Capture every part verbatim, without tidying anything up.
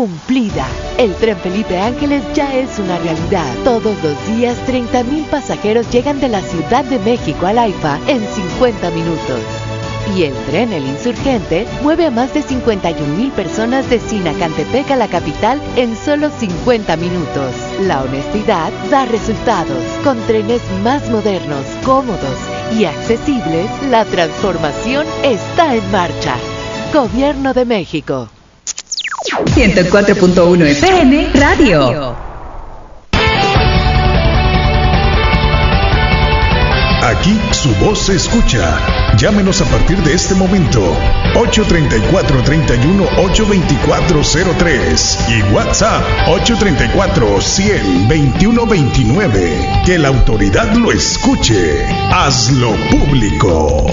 cumplida. El Tren Felipe Ángeles ya es una realidad. Todos los días, treinta mil pasajeros llegan de la Ciudad de México al AIFA en cincuenta minutos. Y el tren El Insurgente mueve a más de cincuenta y un mil personas de Sinacantepec a la capital en solo cincuenta minutos. La honestidad da resultados. Con trenes más modernos, cómodos y accesibles, la transformación está en marcha. Gobierno de México. ciento cuatro punto uno F M Radio. Aquí su voz se escucha. Llámenos a partir de este momento. ocho treinta y cuatro, treinta y uno, ocho veinticuatro cero tres y WhatsApp ocho treinta y cuatro, cien, veintiuno veintinueve. Que la autoridad lo escuche. Hazlo público.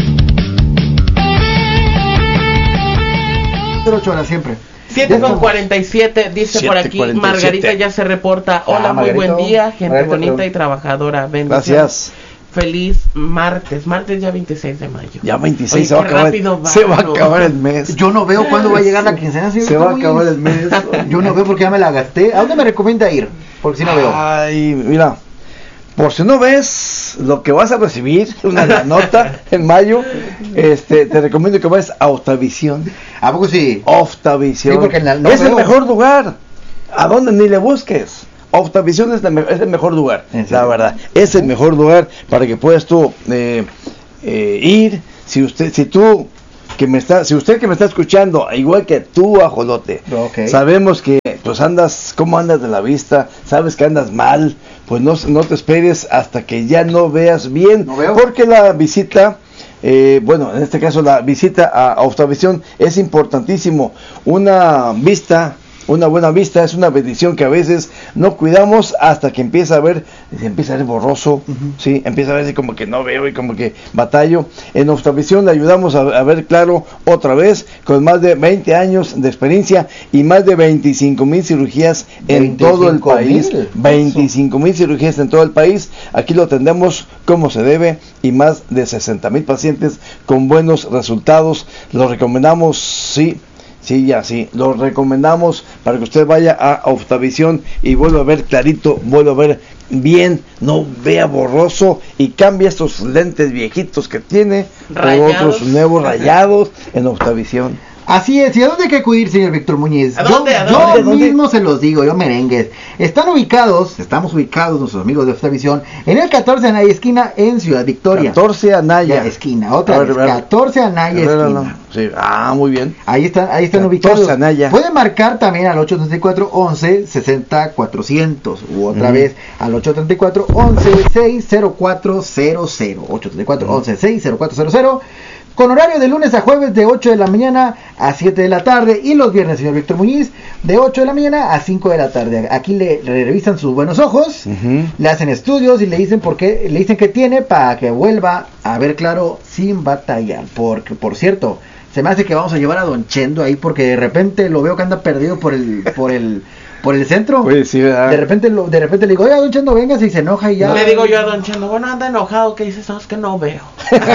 ocho horas siempre. siete con cuarenta y siete, dice por aquí Margarita, ya se reporta. Hola, ah, muy buen día, gente Margarita, bonita pero... y trabajadora. Bendiciones. Gracias. Feliz martes, martes ya veintiséis de mayo. Ya veintiséis, Oye, se, va acabar, va, se va a acabar el mes. Yo no veo cuándo va a llegar la quincena. ¿Sí? Se va a acabar el mes. Yo no veo porque ya me la gasté. ¿A dónde me recomienda ir? Porque si no veo. Ay, mira, por si no ves lo que vas a recibir, una nota en mayo, este, te recomiendo que vayas a Oftavisión. ¿A poco sí? Oftavisión. Sí, porque la, no es veo. El mejor lugar. ¿A dónde ni le busques? Oftavisión es, la, es el mejor lugar, la verdad. Es el mejor lugar para que puedas tú eh, eh, ir. Si usted, si tú que me está, si usted que me está escuchando, igual que tú, Ajolote, okay. Sabemos que pues andas, cómo andas de la vista, sabes que andas mal, pues no, no te esperes hasta que ya no veas bien, ¿No veo? Porque la visita Eh, bueno, en este caso la visita a Oftavisión es importantísimo. Una vista, una buena vista es una bendición que a veces no cuidamos hasta que empieza a ver, se empieza a ver borroso, uh-huh. Sí, empieza a ver como que no veo y como que batallo. En Oftavisión le ayudamos a, a ver claro otra vez, con más de veinte años de experiencia y más de veinticinco mil cirugías en todo el país. veinticinco mil cirugías en todo el país. Aquí lo atendemos como se debe y más de sesenta mil pacientes con buenos resultados. Lo recomendamos, sí. Sí, ya, sí, lo recomendamos para que usted vaya a Oftavisión y vuelva a ver clarito, vuelva a ver bien, no vea borroso y cambia estos lentes viejitos que tiene rayados. Por otros nuevos rayados en Oftavisión. Así es, ¿y a dónde hay que acudir, señor Víctor Muñiz? ¿A dónde, yo a dónde, yo ¿a dónde? mismo se los digo, yo merengues. Están ubicados, estamos ubicados nuestros amigos de Oftavisión en el catorce Anaya esquina en Ciudad Victoria. catorce Anaya. Ya, esquina, otra vez, catorce Anaya esquina. Sí, ah, muy bien. Ahí están, ahí están ubicados. Anaya. Pueden marcar también al ocho treinta y cuatro, once, sesenta, cuatrocientos u otra mm. vez al ocho treinta y cuatro, once, seis cero cuatro cero cero. ocho treinta y cuatro, once, seis cero cuatro cero cero. Con horario de lunes a jueves de ocho de la mañana a siete de la tarde y los viernes, señor Víctor Muñiz, de ocho de la mañana a cinco de la tarde. Aquí le, le revisan sus buenos ojos, uh-huh. Le hacen estudios y le dicen por qué, le dicen que tiene para que vuelva a ver claro sin batallar. Porque, por cierto, se me hace que vamos a llevar a Don Chendo ahí porque de repente lo veo que anda perdido por el, por el, por el centro. Pues sí, ¿verdad? De repente, lo, de repente le digo, oiga, Don Chendo, venga, si se enoja y ya. Le digo yo a Don Chendo, bueno, anda enojado, que dices, no, es que no veo.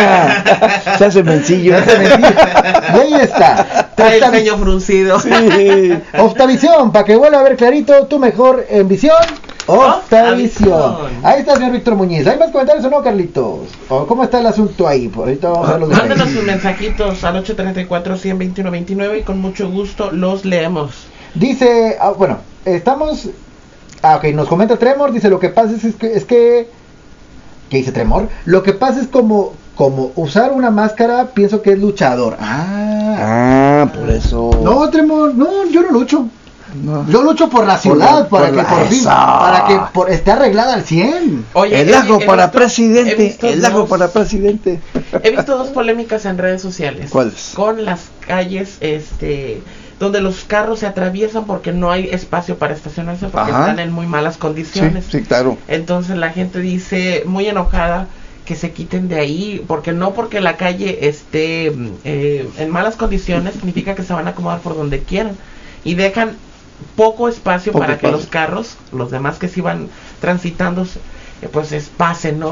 Se hace mencillo. Se hace mencillo. Y ahí está. Trae el ceño fruncido. Sí. Oftavisión, para que vuelva a ver clarito, tu mejor en visión. Oftavisión. Ahí está, señor Víctor Muñiz. ¿Hay más comentarios o no, Carlitos? ¿O cómo está el asunto ahí? Por ahorita vamos a ver los detalles. Mándenos sus mensajitos al ocho treinta y cuatro, cien, veintiuno veintinueve y con mucho gusto los leemos. Dice, ah, bueno, estamos... Ah, ok, nos comenta Tremor, dice, lo que pasa es, es que... Es que ¿Qué dice Tremor? Lo que pasa es como... Como usar una máscara, pienso que es luchador. Ah, ah por eso. No, Tremor, no, yo no lucho. No. Yo lucho por la ciudad, por la, para, por que por fin, para que por esté arreglada al cien. Oye, el lago para visto, presidente, el lago dos, para presidente. He visto dos polémicas en redes sociales. ¿Cuáles? Con las calles, este, donde los carros se atraviesan porque no hay espacio para estacionarse porque Ajá. están en muy malas condiciones. Sí, sí, claro. Entonces la gente dice, muy enojada, que se quiten de ahí, porque no porque la calle esté eh, en malas condiciones significa que se van a acomodar por donde quieran y dejan poco espacio poco para espacio. Que los carros, los demás que se iban transitando, eh, pues es, pasen, ¿no?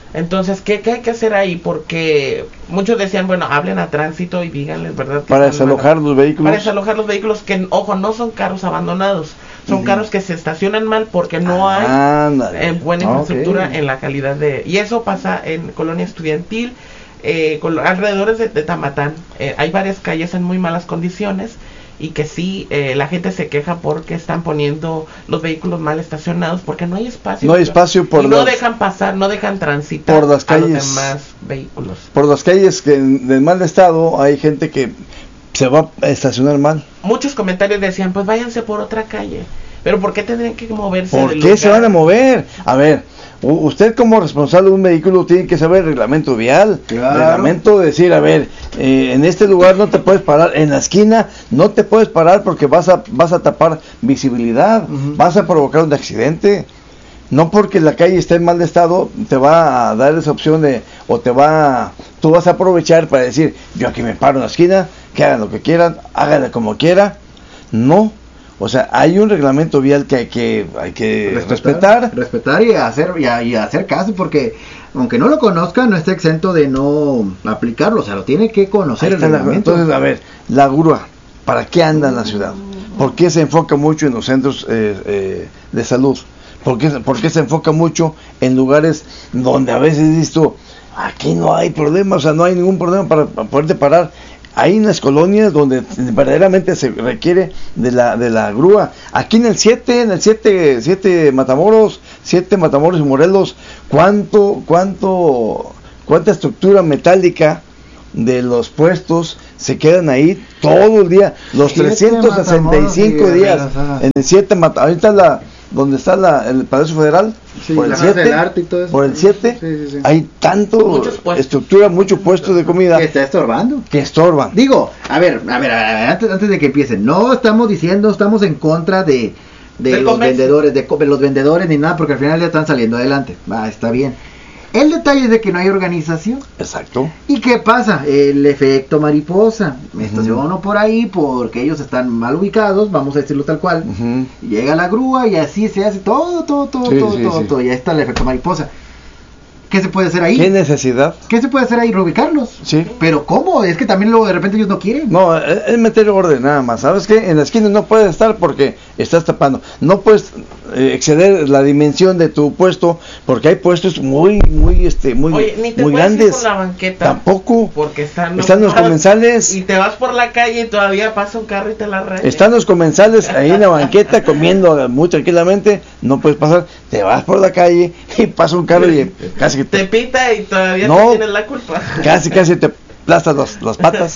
Entonces, ¿qué, ¿qué hay que hacer ahí? Porque muchos decían, bueno, hablen a tránsito y díganles, ¿verdad? Para desalojar los vehículos. Para desalojar los vehículos que, ojo, no son carros abandonados, son uh-huh. carros que se estacionan mal porque no hay ah, eh, buena infraestructura okay. en la calidad de... Y eso pasa en colonia estudiantil, eh, con, alrededor de, de Tamatán. Eh, hay varias calles en muy malas condiciones y que sí, eh, la gente se queja porque están poniendo los vehículos mal estacionados porque no hay espacio. No hay espacio por y las, no dejan pasar, no dejan transitar por las calles, a los demás vehículos. Por las calles que en, en mal estado hay gente que se va a estacionar mal. Muchos comentarios decían, pues váyanse por otra calle. Pero ¿por qué tendrían que moverse? ¿Por qué se van a mover? A ver, usted como responsable de un vehículo tiene que saber el reglamento vial, claro. reglamento de decir, a ver, eh, en este lugar no te puedes parar, en la esquina no te puedes parar porque vas a vas a tapar visibilidad, uh-huh. vas a provocar un accidente. No porque la calle esté en mal estado te va a dar esa opción de, o te va, a, tú vas a aprovechar para decir, yo aquí me paro en la esquina, que hagan lo que quieran, háganlo como quiera. No. O sea, hay un reglamento vial que hay que, hay que respetar, respetar. Respetar y hacer, y, y hacer caso, porque aunque no lo conozca, no está exento de no aplicarlo, o sea, lo tiene que conocer el reglamento. Entonces, a ver, la grúa, ¿para qué anda en la ciudad? ¿Por qué se enfoca mucho en los centros eh, eh, de salud? ¿Por qué, ¿Por qué se enfoca mucho en lugares donde a veces he visto, aquí no hay problema, o sea, no hay ningún problema para, para poderte parar? Hay unas colonias donde verdaderamente se requiere de la de la grúa. Aquí en el siete, en el siete, siete Matamoros, siete Matamoros y Morelos, ¿cuánto, cuánto, cuánta estructura metálica de los puestos se quedan ahí todo el día, los trescientos sesenta y cinco días, en el siete Matamoros, ahorita la donde está la, el Palacio Federal, sí, por el siete, arte y todo eso. por el siete, sí, sí, sí. Hay tanto estructura, mucho puesto de comida que está estorbando, que estorban. Digo, a ver, a ver, a ver antes, antes de que empiecen, no estamos diciendo, estamos en contra de, de los comercio. vendedores, de, de los vendedores ni nada, porque al final ya están saliendo adelante, va, está bien. El detalle es de que no hay organización. Exacto. ¿Y qué pasa? El efecto mariposa. Me estaciono uh-huh. por ahí porque ellos están mal ubicados, vamos a decirlo tal cual. Uh-huh. Llega la grúa y así se hace todo, todo, todo, sí, todo, sí, todo, sí. todo. Y ahí está el efecto mariposa. ¿Qué se puede hacer ahí? ¿Qué necesidad? ¿Qué se puede hacer ahí? Reubicarlos. Sí. Pero ¿cómo? Es que también luego de repente ellos no quieren. No, es meter orden nada más. ¿Sabes qué? En la esquina no puedes estar porque estás tapando. No puedes eh, exceder la dimensión de tu puesto porque hay puestos muy, muy, este, muy, Oye, ni te muy puedes grandes. Ir por la banqueta. Tampoco. Porque están, están los comensales. Y te vas por la calle y todavía pasa un carro y te la raya. Están los comensales ahí en la banqueta comiendo muy tranquilamente. No puedes pasar. Te vas por la calle y pasa un carro y casi que te, te pita y todavía no, tú tienes la culpa. Casi, casi te aplastas los, las patas.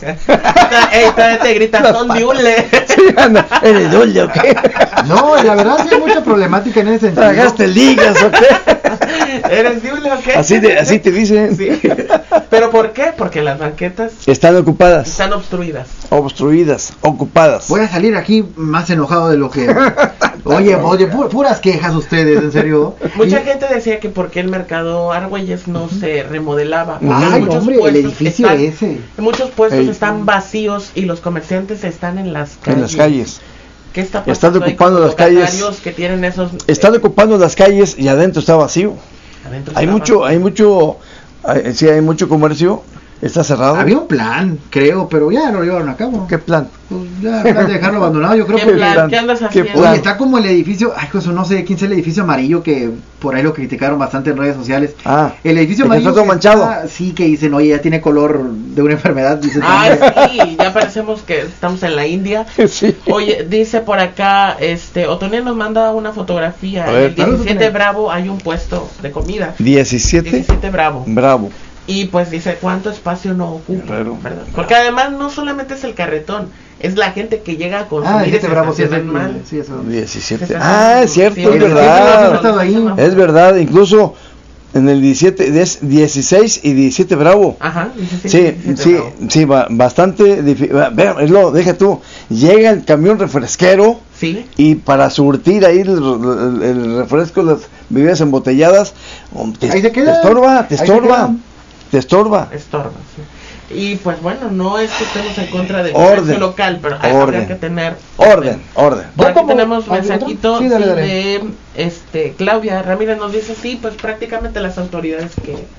Ey, todavía te gritas, son diule. Sí, anda, ¿eres diule o qué? No, la verdad sí hay mucha problemática en ese sentido. ¿Tragaste ligas o qué? ¿Eres diule o qué? Así, de, así te dicen. Sí. ¿Pero por qué? Porque las banquetas están ocupadas. Están obstruidas. Obstruidas, ocupadas. Voy a salir aquí más enojado de lo que... Oye, oye, pu puras quejas ustedes, en serio. Mucha y... gente decía que por qué el mercado Argüelles no se remodelaba. Ay, muchos hombre, el edificio están, ese. Muchos puestos Ey. están vacíos y los comerciantes están en las calles. En las calles. ¿Qué está pasando? Están ocupando las calles. Que tienen esos, están eh, ocupando las calles y adentro está vacío. Adentro hay está mucho, vacío. hay mucho, hay, sí hay mucho comercio. Está cerrado. Había un plan, creo, pero ya no lo llevaron a cabo. ¿Qué plan? Pues ya, plan de dejarlo abandonado, yo creo ¿Qué que... Plan? ¿Qué andas haciendo? Oye, está como el edificio, ay, pues no sé quién es el edificio amarillo que por ahí lo criticaron bastante en redes sociales. Ah, el edificio el amarillo está todo manchado. Está, sí, que dicen, oye, ya tiene color de una enfermedad. Dicen, ah, sí, ya parecemos que estamos en la India. Sí. Oye, dice por acá, este, Otoniel nos manda una fotografía. Ver, el diecisiete Bravo hay un puesto de comida. ¿diecisiete? diecisiete Bravo. Bravo. Y pues dice, ¿cuánto espacio no ocupa? Claro. ¿Verdad? Porque además no solamente es el carretón, es la gente que llega a consumir. Ah, ese Bravo sí es el mal. Sí, eso. diecisiete. Ah, es cierto, sí, es verdad. Ahí. Es verdad, incluso en el diecisiete, es dieciséis y diecisiete Bravo. Ajá, dieciséis, sí, diecisiete sí, Bravo. sí, va, bastante difícil. Lo, deja tú, llega el camión refresquero. Sí. Y para surtir ahí el, el, el refresco, las bebidas embotelladas, te, ahí se queda, te estorba, te estorba, te estorba. Estorba, sí. Y pues bueno, no es que estemos en contra del orden, comercio local, pero hay orden, que tener orden, orden. Por aquí tenemos mensajito sí, dale, dale. de este Claudia Ramírez, nos dice, sí, pues prácticamente las autoridades que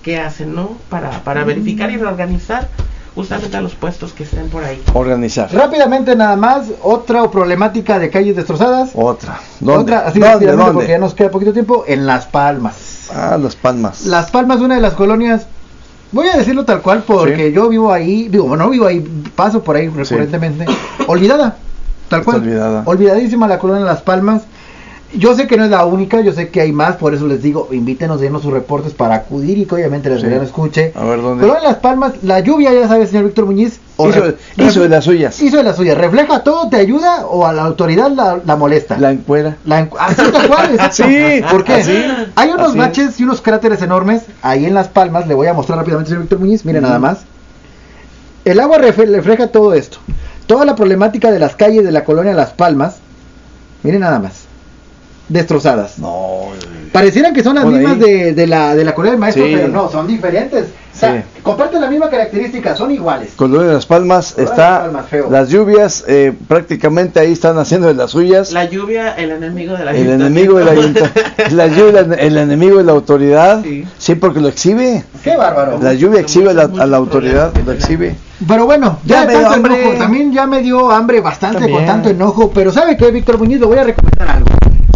qué hacen, ¿no? Para, para mm. verificar y reorganizar justamente a los puestos que estén por ahí. Organizar. Rápidamente nada más, otra problemática de calles destrozadas. Otra. ¿Dónde? Otra, así ¿Dónde? rápidamente, ¿Dónde? porque ya nos queda poquito tiempo, en Las Palmas. Ah, Las Palmas. Las Palmas, una de las colonias, voy a decirlo tal cual, porque sí. yo vivo ahí, digo, no vivo ahí, paso por ahí recurrentemente, sí. olvidada, tal cual. Está olvidada. Olvidadísima la colonia de Las Palmas. Yo sé que no es la única, yo sé que hay más, por eso les digo, invítenos, denos sus reportes para acudir y que obviamente la ciudad sí. escuche. A ver, ¿dónde? Pero en Las Palmas, la lluvia, ya sabes, señor Víctor Muñiz, hizo, re, hizo de las suyas. Hizo de las suyas. ¿Refleja todo, te ayuda o a la autoridad la, la molesta? La encuera. La encu Así tal cual. Sí. ¿Por qué? Así, hay unos así. baches y unos cráteres enormes ahí en Las Palmas, le voy a mostrar rápidamente, señor Víctor Muñiz, miren mm. nada más. El agua refleja todo esto. Toda la problemática de las calles de la colonia Las Palmas, miren nada más. Destrozadas. No. Parecieran que son las mismas de, de la de la colonia del maestro, sí. pero no, son diferentes. O sea, sí. comparten la misma característica, son iguales. Colonia de Las Palmas Colonia está, Las, Palmas, las lluvias eh, prácticamente ahí están haciendo de las suyas. La lluvia, el enemigo de la El enemigo de la la lluvia, el enemigo de la autoridad. Sí, sí porque lo exhibe. Qué bárbaro. La lluvia exhibe a la, a la autoridad, lo exhibe. Pero bueno, ya, ya me tanto hambre. enojo, también ya me dio hambre bastante también. Con tanto enojo, pero ¿sabe qué, Víctor Muñiz? Le voy a recomendar algo.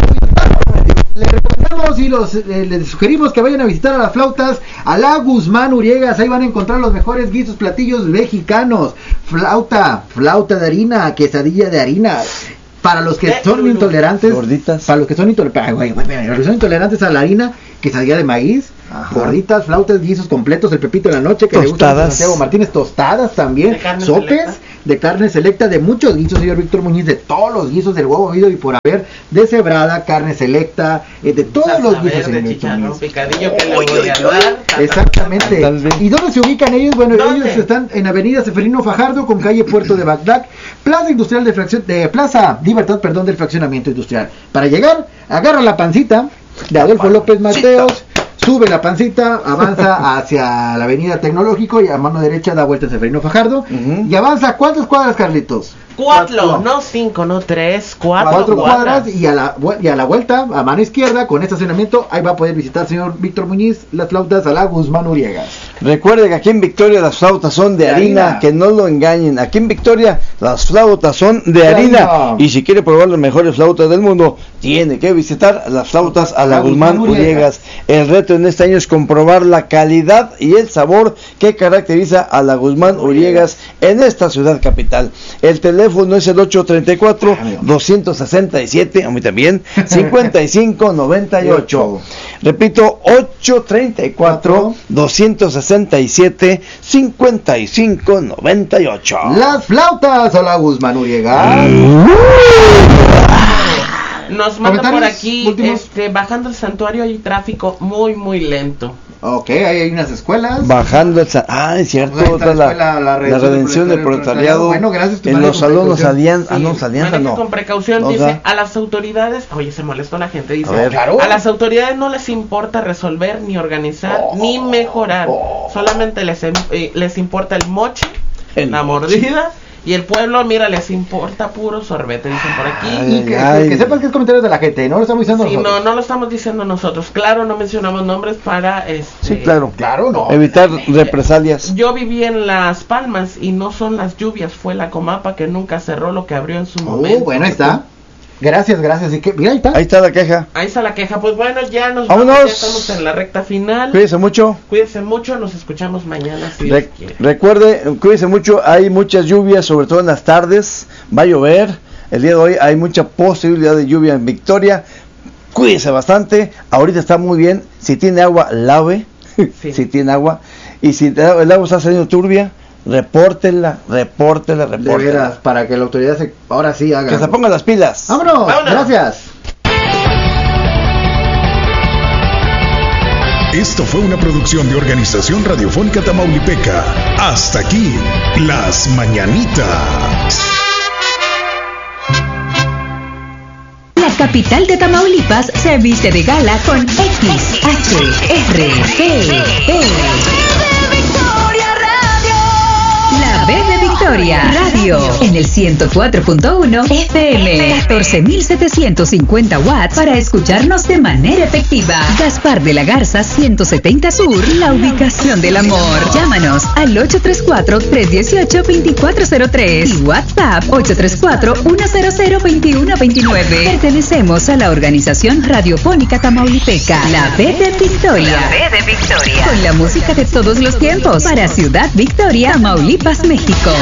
Le recomendamos y los, eh, les sugerimos que vayan a visitar a las flautas a la Guzmán Uriegas. Ahí van a encontrar los mejores guisos, platillos mexicanos. Flauta, flauta de harina, quesadilla de harina. Para los que son intolerantes, gorditas. Para los que son intolerantes, los que son intolerantes a la harina, quesadilla de maíz, ajá. gorditas, flautas, guisos completos, el pepito en la noche que tostadas. Le gusta a Santiago Martínez, tostadas también, de sopes selecta. de carne selecta, de muchos guisos, señor Víctor Muñiz, de todos los guisos del huevo habido y por haber, de cebrada, carne selecta, eh, de todos Salsa los guisos, señor Víctor Muñiz. Picadillo que le voy a dar. Exactamente. ¿Y dónde se ubican ellos? Bueno, ¿Dónde? ellos están en Avenida Seferino Fajardo con calle Puerto de Bagdad, Plaza Industrial de Fracción, de Plaza Libertad, perdón, del fraccionamiento industrial. Para llegar, agarra la pancita de Adolfo López Mateos, sube la pancita, avanza hacia la avenida Tecnológico y a mano derecha da vuelta a Seferino Fajardo uh-huh. y avanza, ¿cuántas cuadras, Carlitos? Cuatro, cuatro, no cinco, no tres, cuatro, cuatro cuadras, cuadras y a la y a la vuelta, a mano izquierda, con estacionamiento, ahí va a poder visitar, señor Víctor Muñiz, las flautas a la Guzmán Uriegas. Recuerde que aquí en Victoria las flautas son de, de harina, harina, que no lo engañen. Aquí en Victoria las flautas son de, de harina. harina. Y si quiere probar las mejores flautas del mundo, tiene que visitar las flautas a la, la Guzmán, Guzmán Uriegas. El reto en este año es comprobar la calidad y el sabor que caracteriza a la Guzmán Uriegas en esta ciudad capital. El teléfono es el ocho treinta y cuatro, doscientos sesenta y siete, a mí también, cincuenta y cinco noventa y ocho. Repito, ocho treinta y cuatro, doscientos sesenta y siete, cincuenta y cinco noventa y ocho. Las flautas a la Guzmán Uriegas. Nos manda por aquí, este, bajando el santuario hay tráfico muy muy lento. Ok, ahí hay unas escuelas. Bajando el santuario. Ah, es cierto, pues la, escuela, la, la redención del proletariado. Bueno, gracias. En los salones alianza, sí. ah, no, alianza no. Con precaución, o sea, dice, a las autoridades, oye, se molestó la gente, dice, a, ver, claro. a las autoridades no les importa resolver, ni organizar, oh, ni mejorar. Oh. Solamente les, eh, les importa el moche, el la mordida. Y el pueblo, mira, les importa puro sorbete, dicen por aquí. Ay, y que, ay, que, que sepan que es comentarios de la gente, no lo estamos diciendo sí, nosotros. no, no lo estamos diciendo nosotros. Claro, no mencionamos nombres para este. Sí, claro, claro, no. Evitar represalias. Yo viví en Las Palmas y no son las lluvias, fue la Comapa que nunca cerró lo que abrió en su oh, momento. Bueno, ahí está. Gracias, gracias. ¿Y qué? Mira, ahí está. Ahí está la queja. Ahí está la queja. Pues bueno, ya nos Vámonos. vamos, ya estamos en la recta final. Cuídense mucho. Cuídense mucho, nos escuchamos mañana si Re- Dios quiere. Recuerde, cuídense mucho, hay muchas lluvias, sobre todo en las tardes, va a llover. El día de hoy hay mucha posibilidad de lluvia en Victoria. Cuídense bastante. Ahorita está muy bien. Si tiene agua, lave. Sí. Si tiene agua. Y si el agua está saliendo turbia, repórtela, repórtela, repórtela. De veras, para que la autoridad se, ahora sí haga. Que se pongan las pilas. ¡Vámonos! ¡Vámonos! Gracias. Esto fue una producción de Organización Radiofónica Tamaulipeca. Hasta aquí, Las Mañanitas. La capital de Tamaulipas se viste de gala con X H R P P. La B de Victoria Radio. Radio en el ciento cuatro punto uno F M, catorce mil setecientos cincuenta watts para escucharnos de manera efectiva. Gaspar de la Garza ciento setenta Sur, la ubicación del amor. Llámanos al ocho tres cuatro, tres uno ocho, dos cuatro cero tres y WhatsApp ocho tres cuatro, uno cero cero, dos uno dos nueve. Pertenecemos a la organización radiofónica tamaulipeca, la B de Victoria. La B de Victoria. Con la música de todos los tiempos para Ciudad Victoria, Tamaulipas, México.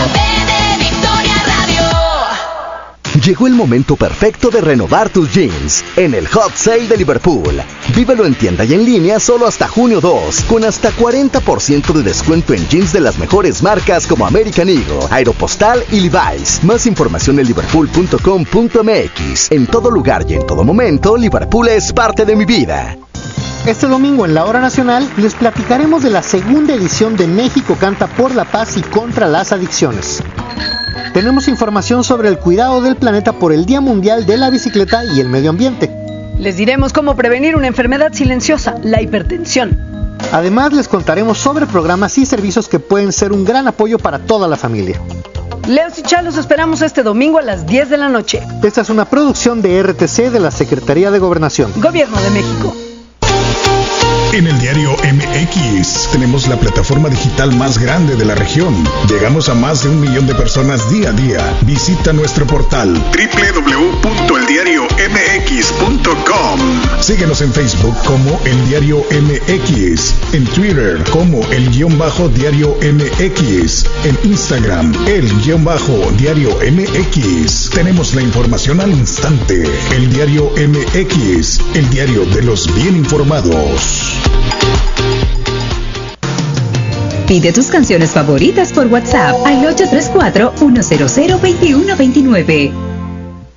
Llegó el momento perfecto de renovar tus jeans en el Hot Sale de Liverpool. Vívelo en tienda y en línea solo hasta junio dos, con hasta cuarenta por ciento de descuento en jeans de las mejores marcas como American Eagle, Aeropostale y Levi's. Más información en liverpool punto com punto m x. En todo lugar y en todo momento, Liverpool es parte de mi vida. Este domingo en la Hora Nacional les platicaremos de la segunda edición de México Canta por la Paz y contra las Adicciones. Tenemos información sobre el cuidado del planeta por el Día Mundial de la Bicicleta y el Medio Ambiente. Les diremos cómo prevenir una enfermedad silenciosa, la hipertensión. Además, les contaremos sobre programas y servicios que pueden ser un gran apoyo para toda la familia. Leos y Chá, los esperamos este domingo a las diez de la noche. Esta es una producción de R T C de la Secretaría de Gobernación. Gobierno de México. En el diario M X tenemos la plataforma digital más grande de la región. Llegamos a más de un millón de personas día a día. Visita nuestro portal doble u doble u doble u punto el diario m x punto com. Síguenos en Facebook como El Diario M X, en Twitter como El Guión Bajo Diario M X, en Instagram El Guión Bajo Diario M X. Tenemos la información al instante. El Diario M X, el diario de los bien informados. Pide tus canciones favoritas por WhatsApp al ocho tres cuatro, uno cero cero, dos uno dos nueve.